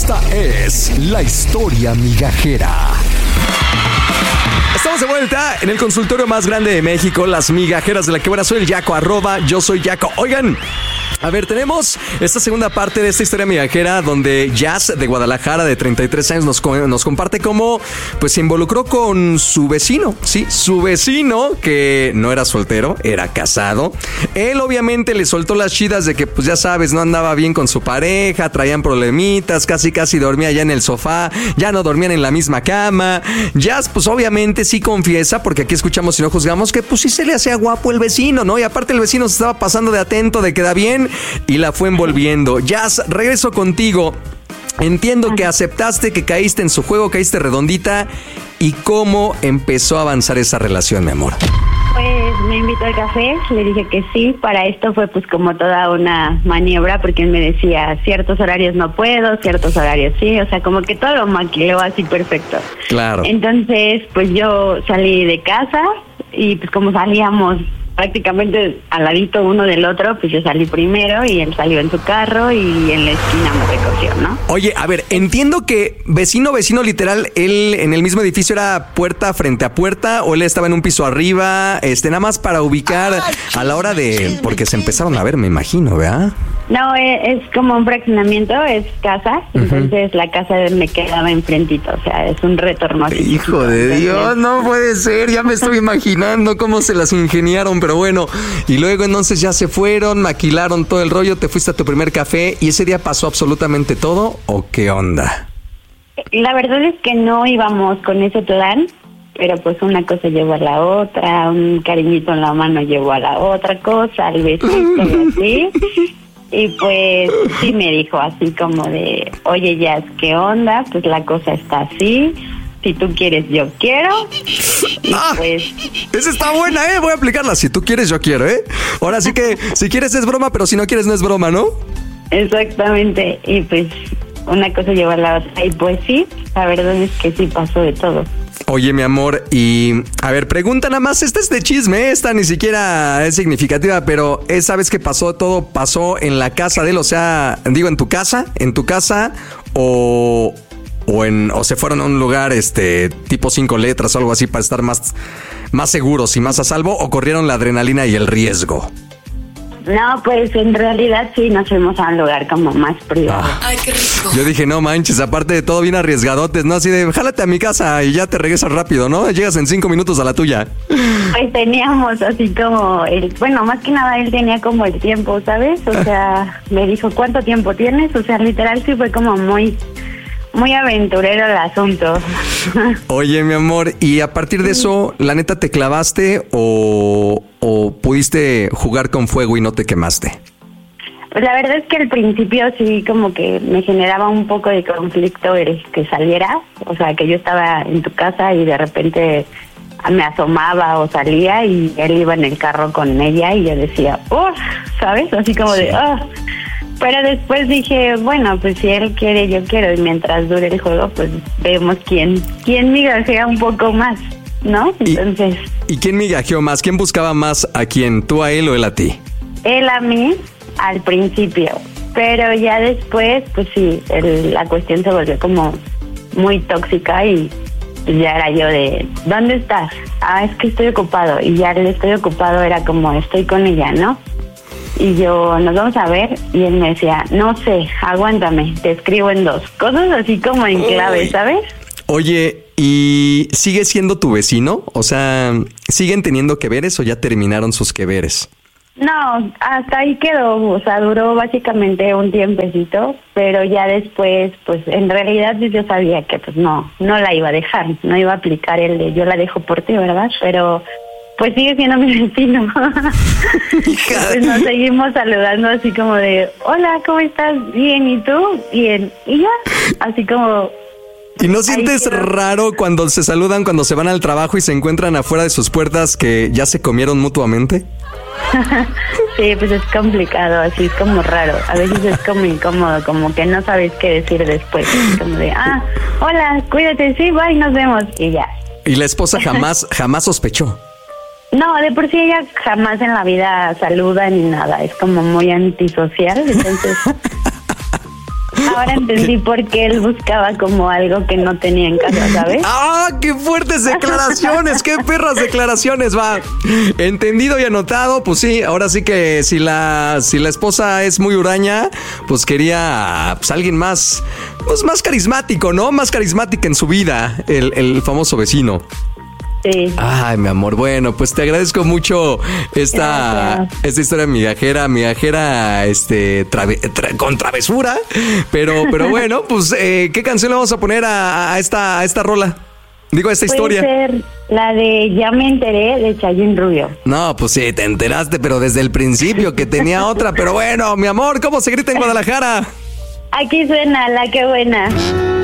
Esta es la historia migajera. Estamos de vuelta en el consultorio más grande de México, las migajeras de la que buena. Soy el Yaco, yo soy Yaco. Oigan, a ver, tenemos esta segunda parte de esta historia migajera donde Jazz de Guadalajara, de 33 años, nos comparte cómo pues se involucró con su vecino. Sí, su vecino, que no era soltero, era casado. Él obviamente le soltó las chidas de que, pues ya sabes, no andaba bien con su pareja, traían problemitas, casi dormía ya en el sofá, ya no dormían en la misma cama. Jazz, pues obviamente sí confiesa, porque aquí escuchamos y no juzgamos, que pues sí se le hacía guapo el vecino, ¿no? Y aparte el vecino se estaba pasando de atento, de queda bien, y la fue envolviendo. Jazz, regreso contigo. Entiendo que aceptaste, que caíste en su juego, caíste redondita. ¿Y cómo empezó a avanzar esa relación, mi amor? Pues me invitó al café, le dije que sí. Para esto fue pues como toda una maniobra, porque él me decía ciertos horarios no puedo, ciertos horarios sí, o sea, como que todo lo maquiló así perfecto. Claro. Entonces pues yo salí de casa y pues como salíamos prácticamente al ladito uno del otro, pues yo salí primero y él salió en su carro y en la esquina me recogió, ¿no? Oye, a ver, entiendo que vecino literal, él en el mismo edificio era puerta frente a puerta, o él estaba en un piso arriba, nada más para ubicar a la hora de, porque se empezaron a ver, me imagino, ¿verdad? No, es como un fraccionamiento, es casa, entonces la casa me quedaba enfrentito, o sea, es un retorno así. Hijo de Dios, no puede ser, ya me estoy imaginando cómo se las ingeniaron, pero bueno, y luego entonces ya se fueron, maquilaron todo el rollo, te fuiste a tu primer café, ¿y ese día pasó absolutamente todo o qué onda? La verdad es que no íbamos con ese plan, pero pues una cosa llevó a la otra, un cariñito en la mano llevó a la otra cosa, el besito y así. Y pues sí me dijo así como de, oye Jazz, ¿qué onda? Pues la cosa está así, si tú quieres yo quiero. Y pues... Esa está buena, voy a aplicarla, si tú quieres yo quiero, Ahora sí que si quieres es broma, pero si no quieres no es broma, ¿no? Exactamente, y pues una cosa lleva a la otra, y pues sí, la verdad es que sí pasó de todo. Oye, mi amor, y a ver, pregunta nada más, esta es de chisme, esta ni siquiera es significativa, pero esa vez que pasó, todo pasó en la casa de él, o sea, digo, en tu casa, o se fueron a un lugar, tipo 5 letras o algo así para estar más seguros y más a salvo, o corrieron la adrenalina y el riesgo. No, pues en realidad sí nos fuimos a un lugar como más privado. Ay, qué rico. Yo dije, no manches, aparte de todo bien arriesgadotes, ¿no? Así de, jálate a mi casa y ya te regresas rápido, ¿no? Llegas en 5 minutos a la tuya. Pues teníamos así como, bueno, más que nada él tenía como el tiempo, ¿sabes? O sea, me dijo, ¿cuánto tiempo tienes? O sea, literal sí fue como muy aventurero el asunto. Oye, mi amor, y a partir de eso, ¿la neta te clavaste o pudiste jugar con fuego y no te quemaste? Pues la verdad es que al principio sí como que me generaba un poco de conflicto el que saliera, o sea, que yo estaba en tu casa y de repente me asomaba o salía y él iba en el carro con ella y yo decía, ¿sabes? Así como de, Pero después dije, bueno, pues si él quiere, yo quiero, y mientras dure el juego, pues vemos quién migajea un poco más, ¿no? Entonces... ¿Y quién migajeó más? ¿Quién buscaba más a quién? ¿Tú a él o él a ti? Él a mí, al principio, pero ya después, pues sí, la cuestión se volvió como muy tóxica y ya era yo de, ¿dónde estás? Es que estoy ocupado, y ya el estoy ocupado era como, estoy con ella, ¿no? Y yo, nos vamos a ver, y él me decía, no sé, aguántame, te escribo en 2. Cosas así como en clave, ¿sabes? Oye, ¿y sigue siendo tu vecino? O sea, ¿siguen teniendo que veres o ya terminaron sus que veres? No, hasta ahí quedó, o sea, duró básicamente un tiempecito, pero ya después, pues en realidad yo sabía que pues no la iba a dejar, no iba a aplicar el de yo la dejo por ti, ¿verdad? Pero... pues sigue siendo mi vecino. Pues nos seguimos saludando así como de, hola, ¿cómo estás? Bien, ¿y tú? Bien. Y ya, así como... ¿Y no sientes raro cuando se saludan, cuando se van al trabajo y se encuentran afuera de sus puertas que ya se comieron mutuamente? Sí, pues es complicado, así es como raro. A veces es como incómodo, como que no sabes qué decir después. Como de, hola, cuídate, sí, bye, nos vemos. Y ya. ¿Y la esposa jamás sospechó? No, de por sí ella jamás en la vida saluda ni nada, es como muy antisocial, entonces ahora entendí por qué él buscaba como algo que no tenía en casa, ¿sabes? ¡Ah, qué fuertes declaraciones! ¡Qué perras declaraciones! Va, entendido y anotado. Pues sí, ahora sí que si la esposa es muy huraña, pues quería pues alguien más, pues más carismático, ¿no? Más carismática en su vida, el famoso vecino. Sí. Ay, mi amor, bueno, pues te agradezco mucho esta historia migajera, con travesura, pero bueno, pues ¿qué canción le vamos a poner a esta rola? Digo, a esta historia. Puede ser la de Ya me enteré de Chayín Rubio. No, pues sí, te enteraste, pero desde el principio que tenía otra, pero bueno, mi amor, ¿cómo se grita en Guadalajara? Aquí suena la que buena.